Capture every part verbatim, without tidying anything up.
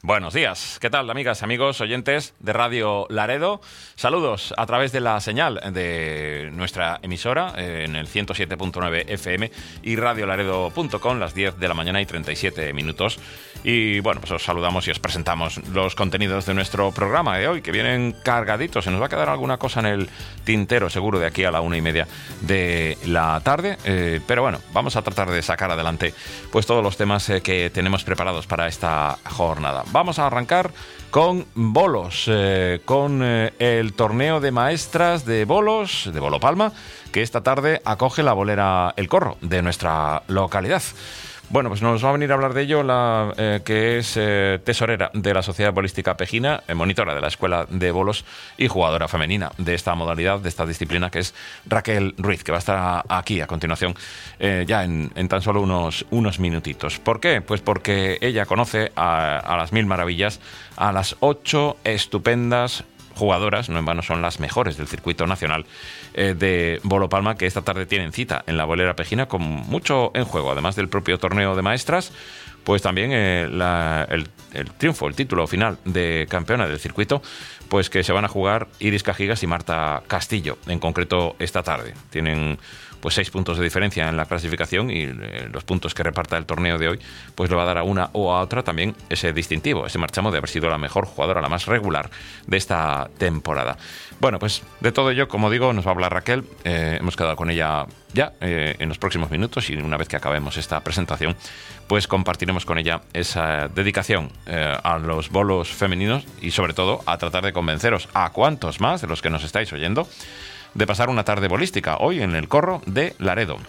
Buenos días, ¿qué tal, amigas, amigos, oyentes de Radio Laredo? Saludos a través de la señal de nuestra emisora eh, en el ciento siete punto nueve F M y radiolaredo punto com, las diez de la mañana y treinta y siete minutos. Y bueno, pues os saludamos y os presentamos los contenidos de nuestro programa de hoy, que vienen cargaditos. Se nos va a quedar alguna cosa en el tintero, seguro, de aquí a la una y media de la tarde. Eh, pero bueno, vamos a tratar de sacar adelante pues todos los temas eh, que tenemos preparados para esta jornada. Vamos a arrancar con bolos, eh, con eh, el torneo de maestras de bolos, de Bolo Palma, que esta tarde acoge la bolera El Corro de nuestra localidad. Bueno, pues nos va a venir a hablar de ello la eh, que es eh, tesorera de la Sociedad Bolística Pejina, eh, monitora de la Escuela de Bolos y jugadora femenina de esta modalidad, de esta disciplina, que es Raquel Ruiz, que va a estar aquí a continuación eh, ya en, en tan solo unos, unos minutitos. ¿Por qué? Pues porque ella conoce a, a las mil maravillas, a las ocho estupendas jugadoras, no en vano son las mejores del circuito nacional eh, de Bolo Palma, que esta tarde tienen cita en la bolera pejina con mucho en juego, además del propio torneo de maestras, pues también eh, la, el, el triunfo, el título final de campeona del circuito, pues que se van a jugar Iris Cajigas y Marta Castillo, en concreto esta tarde. Tienen pues seis puntos de diferencia en la clasificación y eh, los puntos que reparta el torneo de hoy pues le va a dar a una o a otra también ese distintivo, ese marchamo de haber sido la mejor jugadora, la más regular de esta temporada. Bueno, pues de todo ello, como digo, nos va a hablar Raquel. Eh, hemos quedado con ella ya eh, en los próximos minutos, y una vez que acabemos esta presentación pues compartiremos con ella esa dedicación eh, a los bolos femeninos y sobre todo a tratar de convenceros a cuantos más de los que nos estáis oyendo de pasar una tarde bolística hoy en el Corro de Laredo,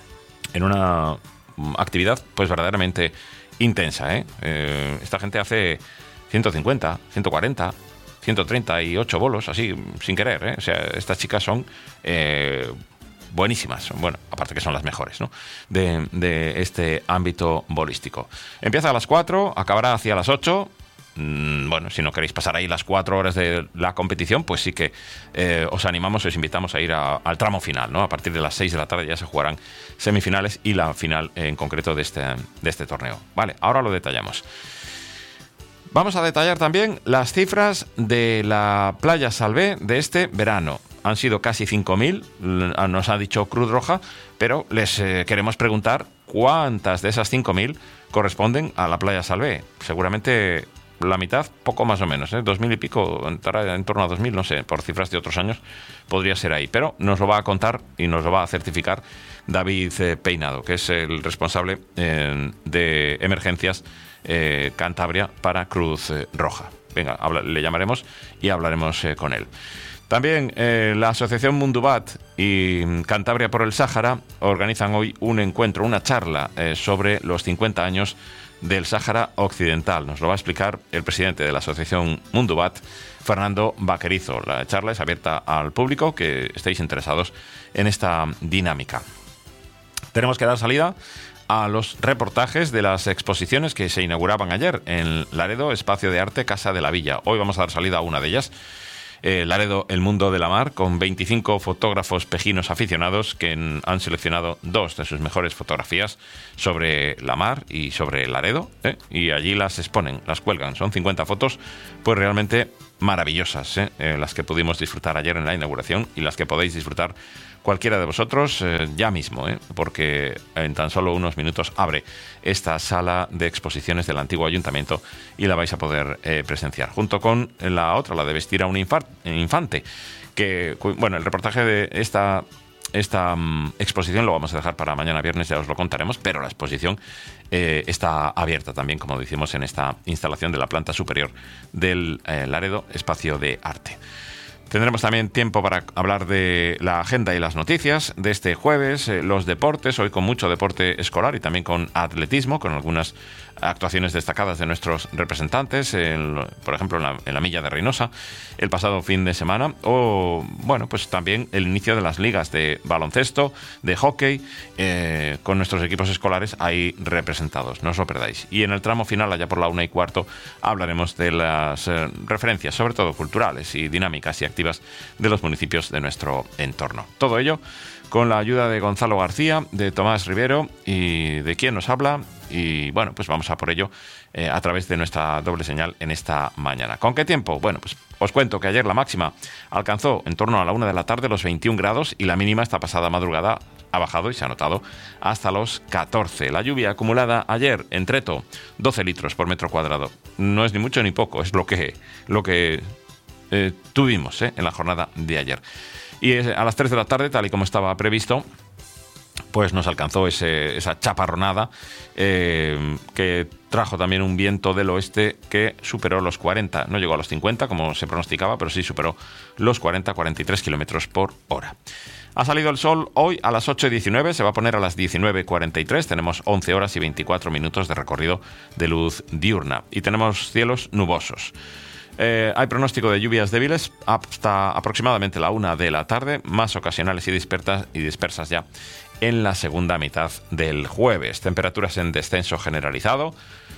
en una actividad pues verdaderamente intensa, ¿eh? Eh, esta gente hace ciento cincuenta, ciento cuarenta, ciento treinta y ocho bolos, así, sin querer, ¿eh? O sea, estas chicas son eh, buenísimas, bueno, aparte que son las mejores, ¿no?, de, de este ámbito bolístico. Empieza a las cuatro, acabará hacia las ocho. Bueno, si no queréis pasar ahí las cuatro horas de la competición, pues sí que eh, os animamos, os invitamos a ir a, al tramo final, ¿no? A partir de las seis de la tarde ya se jugarán semifinales y la final en concreto de este, de este torneo. Vale, ahora lo detallamos. Vamos a detallar también las cifras de la Playa Salvé de este verano. Han sido casi cinco mil, nos ha dicho Cruz Roja, pero les eh, queremos preguntar cuántas de esas cinco mil corresponden a la Playa Salvé. Seguramente la mitad, poco más o menos, ¿eh? dos mil y pico, en torno a dos mil, no sé, por cifras de otros años, podría ser ahí. Pero nos lo va a contar y nos lo va a certificar David eh, Peinado, que es el responsable eh, de emergencias eh, Cantabria para Cruz eh, Roja. Venga, habla, le llamaremos y hablaremos eh, con él. También eh, la Asociación Mundubat y Cantabria por el Sáhara organizan hoy un encuentro, una charla eh, sobre los cincuenta años del Sáhara Occidental. Nos lo va a explicar el presidente de la Asociación Mundubat, Fernando Vaquerizo. La charla es abierta al público que estéis interesados en esta dinámica. Tenemos que dar salida a los reportajes de las exposiciones que se inauguraban ayer en Laredo, Espacio de Arte Casa de la Villa. Hoy vamos a dar salida a una de ellas. Eh, Laredo, el mundo de la mar, con veinticinco fotógrafos pejinos aficionados que en, han seleccionado dos de sus mejores fotografías sobre la mar y sobre Laredo, ¿eh? Y allí las exponen, las cuelgan. Son cincuenta fotos pues realmente maravillosas, ¿eh? Eh, las que pudimos disfrutar ayer en la inauguración y las que podéis disfrutar cualquiera de vosotros eh, ya mismo, ¿eh? Porque en tan solo unos minutos abre esta sala de exposiciones del antiguo ayuntamiento y la vais a poder eh, presenciar, junto con la otra, la de vestir a un infante, que, bueno, el reportaje de esta, esta um, exposición lo vamos a dejar para mañana viernes, ya os lo contaremos, pero la exposición eh, está abierta también, como decimos, en esta instalación de la planta superior del eh, Laredo Espacio de Arte. Tendremos también tiempo para hablar de la agenda y las noticias de este jueves, eh, los deportes, hoy con mucho deporte escolar y también con atletismo, con algunas actuaciones destacadas de nuestros representantes, en, por ejemplo en la, en la Milla de Reynosa el pasado fin de semana, o bueno, pues también el inicio de las ligas de baloncesto, de hockey, eh, con nuestros equipos escolares ahí representados, no os lo perdáis. Y en el tramo final, allá por la una y cuarto, hablaremos de las eh, referencias, sobre todo culturales y dinámicas y activas de los municipios de nuestro entorno. Todo ello con la ayuda de Gonzalo García, de Tomás Rivero y de quien nos habla, y bueno, pues vamos a por ello eh, a través de nuestra doble señal en esta mañana. ¿Con qué tiempo? Bueno, pues os cuento que ayer la máxima alcanzó en torno a la una de la tarde los veintiún grados y la mínima esta pasada madrugada ha bajado y se ha notado hasta los catorce. La lluvia acumulada ayer en Treto, doce litros por metro cuadrado. No es ni mucho ni poco, es lo que, lo que eh, tuvimos eh, en la jornada de ayer. Y a las tres de la tarde, tal y como estaba previsto, pues nos alcanzó ese, esa chaparronada eh, que trajo también un viento del oeste que superó los cuarenta, no llegó a los cincuenta como se pronosticaba, pero sí superó los cuarenta a cuarenta y tres kilómetros por hora. Ha salido el sol hoy a las ocho y diecinueve, se va a poner a las diecinueve y cuarenta y tres, tenemos once horas y veinticuatro minutos de recorrido de luz diurna y tenemos cielos nubosos. Eh, hay pronóstico de lluvias débiles hasta aproximadamente la una de la tarde, más ocasionales y dispersas, y dispersas ya en la segunda mitad del jueves. Temperaturas en descenso generalizado,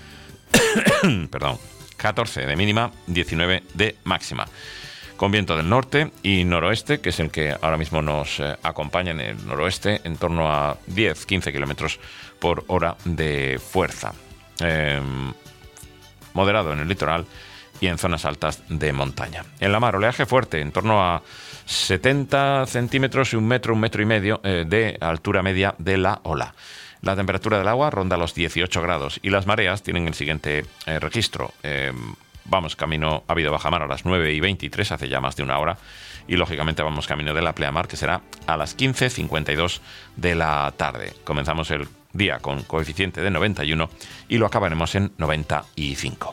perdón, catorce de mínima, diecinueve de máxima. Con viento del norte y noroeste, que es el que ahora mismo nos eh, acompaña en el noroeste, en torno a diez a quince kilómetros por hora de fuerza. Eh, moderado en el litoral y en zonas altas de montaña. En la mar, oleaje fuerte, en torno a setenta centímetros y un metro, un metro y medio eh, de altura media de la ola. La temperatura del agua ronda los dieciocho grados y las mareas tienen el siguiente eh, registro. Eh, vamos camino, ha habido bajamar a las nueve y veintitrés, hace ya más de una hora, y lógicamente vamos camino de la pleamar, que será a las quince cincuenta y dos de la tarde. Comenzamos el día con coeficiente de noventa y uno y lo acabaremos en noventa y cinco.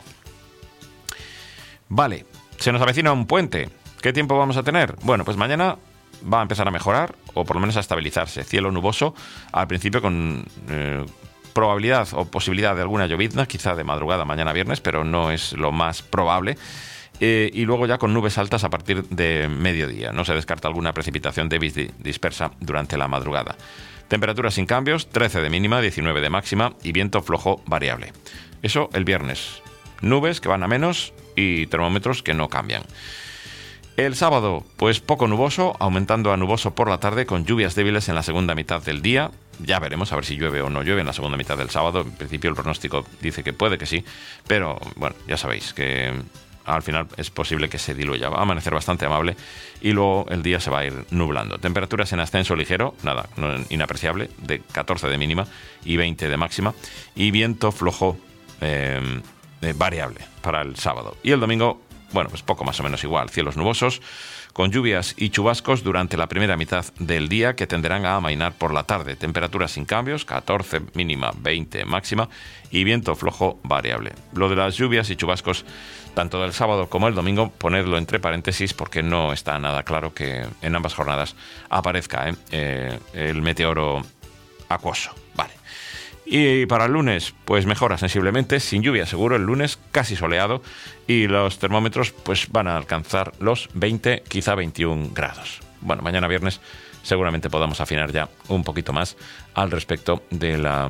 Vale, se nos avecina un puente. ¿Qué tiempo vamos a tener? Bueno, pues mañana va a empezar a mejorar, o por lo menos a estabilizarse. Cielo nuboso, al principio con eh, probabilidad o posibilidad de alguna llovizna, quizá de madrugada mañana viernes, pero no es lo más probable. Eh, y luego ya con nubes altas a partir de mediodía. No se descarta alguna precipitación débil dispersa durante la madrugada. Temperaturas sin cambios, trece de mínima, diecinueve de máxima y viento flojo variable. Eso el viernes. Nubes que van a menos y termómetros que no cambian. El sábado, pues poco nuboso, aumentando a nuboso por la tarde con lluvias débiles en la segunda mitad del día. Ya veremos a ver si llueve o no llueve en la segunda mitad del sábado. En principio el pronóstico dice que puede que sí, pero bueno, ya sabéis que al final es posible que se diluya. Va a amanecer bastante amable y luego el día se va a ir nublando. Temperaturas en ascenso ligero, nada, no, inapreciable, de catorce de mínima y veinte de máxima. Y viento flojo eh, eh, variable para el sábado. Y el domingo, bueno, pues poco más o menos igual. Cielos nubosos, con lluvias y chubascos durante la primera mitad del día que tenderán a amainar por la tarde. Temperaturas sin cambios, catorce mínima, veinte máxima y viento flojo variable. Lo de las lluvias y chubascos, tanto del sábado como el domingo, ponedlo entre paréntesis porque no está nada claro que en ambas jornadas aparezca ¿eh? Eh, el meteoro acuoso. Vale. Y para el lunes, pues mejora sensiblemente, sin lluvia seguro, el lunes casi soleado y los termómetros pues van a alcanzar los veinte, quizá veintiún grados. Bueno, mañana viernes seguramente podamos afinar ya un poquito más al respecto de la,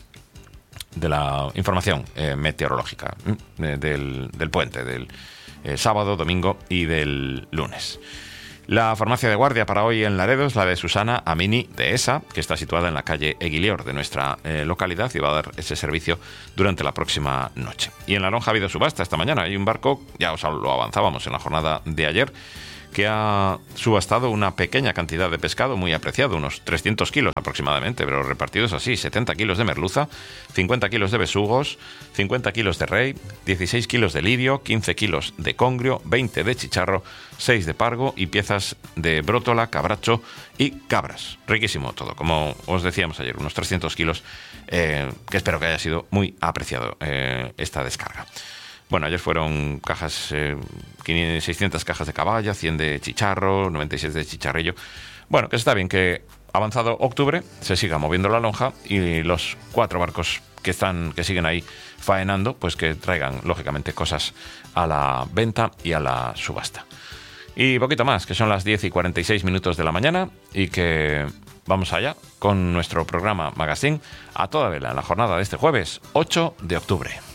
de la información eh, meteorológica eh, del, del puente, del eh, sábado, domingo y del lunes. La farmacia de guardia para hoy en Laredo es la de Susana Amini de ESA, que está situada en la calle Eguilior de nuestra eh, localidad y va a dar ese servicio durante la próxima noche. Y en La Lonja ha habido subasta esta mañana. Hay un barco, ya os lo avanzábamos en la jornada de ayer, que ha subastado una pequeña cantidad de pescado muy apreciado, unos trescientos kilos aproximadamente, pero repartidos así: setenta kilos de merluza, cincuenta kilos de besugos, cincuenta kilos de rey, dieciséis kilos de lirio, quince kilos de congrio, veinte de chicharro, seis de pargo y piezas de brótola, cabracho y cabras. Riquísimo todo, como os decíamos ayer, unos trescientos kilos, eh, que espero que haya sido muy apreciado eh, esta descarga. Bueno, ayer fueron cajas, eh, seiscientas cajas de caballa, cien de chicharro, noventa y seis de chicharrillo. Bueno, que está bien que avanzado octubre se siga moviendo la lonja y los cuatro barcos que están, que siguen ahí faenando, pues que traigan lógicamente cosas a la venta y a la subasta. Y poquito más, que son las diez y cuarenta y seis minutos de la mañana y que vamos allá con nuestro programa Magazine a toda vela en la jornada de este jueves ocho de octubre.